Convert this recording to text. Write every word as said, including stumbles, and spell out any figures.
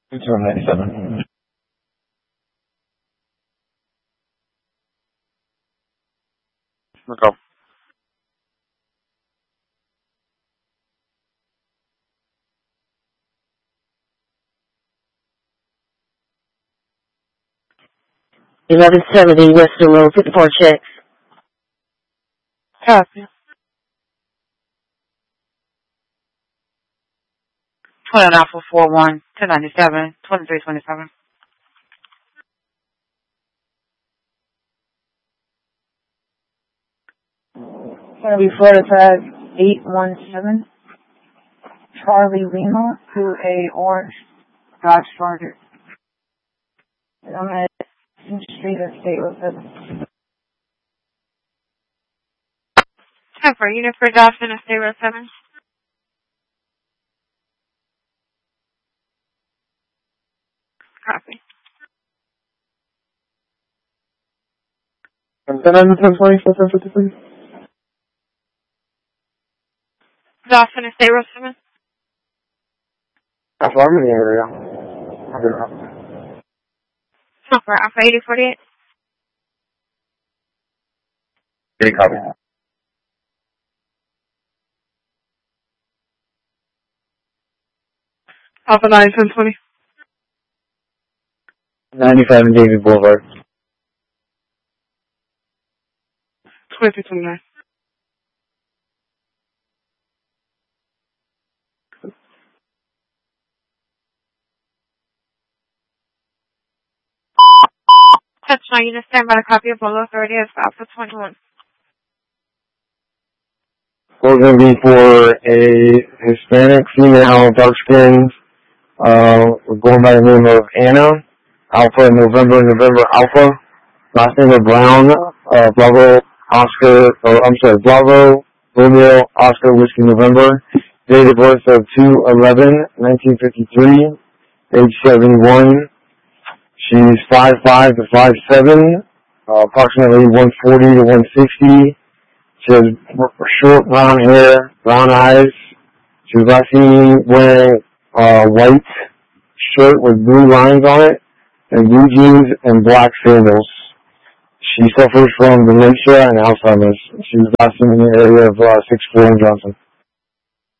It's around ninety-seven. Let's go. eleven seventy Western Road, fifty-four checks. Copy. twenty Alpha four one, ten ninety-seven, twenty-three twenty-seven. Gonna be Florida tag eight one seven. Charlie Lima to a orange Dodge Charger. I'm at Street of State with it. ten for unit for Dawson and State Road seven. Copy. ten nine ten twenty four ten fifty three. Dawson and State Road seven. That's why I'm in the area. I'll get it up. For Alpha eighty forty-eight. Okay, copy. Alpha nine ten twenty. ninety-five in David Boulevard. twenty-three twenty-nine. Touchdown unit, stand by the copy of Bolo authority as Alpha twenty-one. We're going to be for a Hispanic female, dark skinned. Uh, we're going by the name of Anna. Alpha November, November Alpha. Last name of Brown. Uh, Bravo, Oscar, or I'm sorry, Bravo, Romeo, Oscar, Whiskey, November. Date of birth of two eleven nineteen fifty-three. Age seventy-one. She's five five to five seven. Uh, approximately one forty to one sixty. She has short brown hair, brown eyes. She was last seen wearing a white shirt with blue lines on it, and blue jeans and black sandals. She suffers from dementia and Alzheimer's. She was last seen in the area of uh, sixth floor in Johnson.